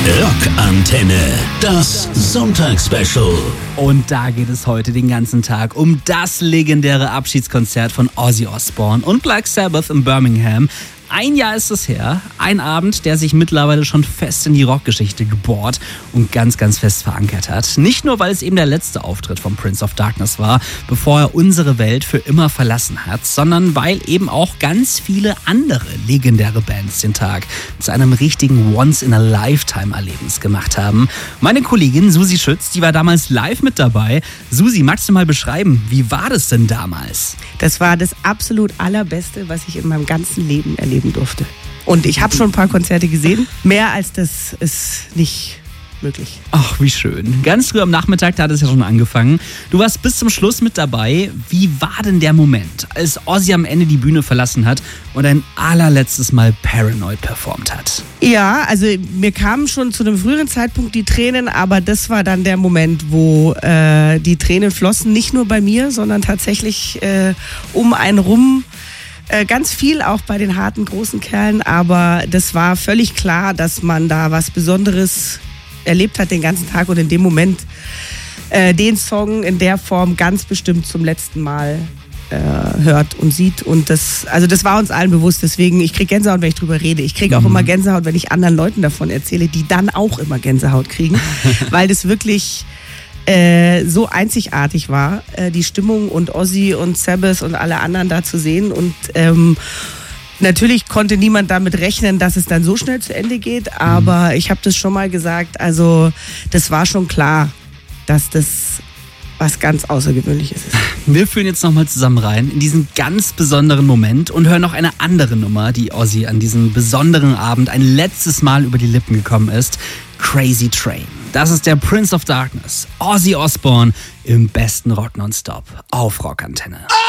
Rockantenne, das Sonntagsspecial. Und da geht es heute den ganzen Tag um das legendäre Abschiedskonzert von Ozzy Osbourne und Black Sabbath in Birmingham. Ein Jahr ist es her, ein Abend, der sich mittlerweile schon fest in die Rockgeschichte gebohrt und ganz, ganz fest verankert hat. Nicht nur, weil es eben der letzte Auftritt von Prince of Darkness war, bevor er unsere Welt für immer verlassen hat, sondern weil eben auch ganz viele andere legendäre Bands den Tag zu einem richtigen Once-in-a-Lifetime-Erlebnis gemacht haben. Meine Kollegin Susi Schütz, die war damals live mit dabei. Susi, magst du mal beschreiben, wie war das denn damals? Das war das absolut Allerbeste, was ich in meinem ganzen Leben erleben durfte. Und ich habe schon ein paar Konzerte gesehen. Mehr als das ist nicht möglich. Ach, wie schön. Ganz früh am Nachmittag, da hat es ja schon angefangen. Du warst bis zum Schluss mit dabei. Wie war denn der Moment, als Ozzy am Ende die Bühne verlassen hat und ein allerletztes Mal Paranoid performt hat? Ja, also mir kamen schon zu einem früheren Zeitpunkt die Tränen, aber das war dann der Moment, wo die Tränen flossen. Nicht nur bei mir, sondern tatsächlich um einen rum. Ganz viel auch bei den harten, großen Kerlen, aber das war völlig klar, dass man da was Besonderes erlebt hat den ganzen Tag und in dem Moment den Song in der Form ganz bestimmt zum letzten Mal hört und sieht. Und das war uns allen bewusst, deswegen, ich kriege Gänsehaut, wenn ich drüber rede. Ich kriege auch immer Gänsehaut, wenn ich anderen Leuten davon erzähle, die dann auch immer Gänsehaut kriegen, weil das wirklich so einzigartig war, die Stimmung und Ozzy und Sabbath und alle anderen da zu sehen. Und natürlich konnte niemand damit rechnen, dass es dann so schnell zu Ende geht, aber ich habe das schon mal gesagt, also das war schon klar, dass das was ganz Außergewöhnliches ist. Wir führen jetzt nochmal zusammen rein in diesen ganz besonderen Moment und hören noch eine andere Nummer, die Ozzy an diesem besonderen Abend ein letztes Mal über die Lippen gekommen ist. Crazy Train. Das ist der Prince of Darkness, Ozzy Osbourne im besten Rock nonstop auf Rockantenne.